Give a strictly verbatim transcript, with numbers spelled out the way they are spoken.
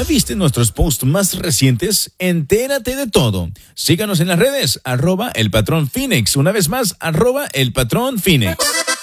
viste nuestros posts más recientes? Entérate de todo. Síganos en las redes, arroba el patrón Phoenix. Una vez más, arroba el patrón Phoenix.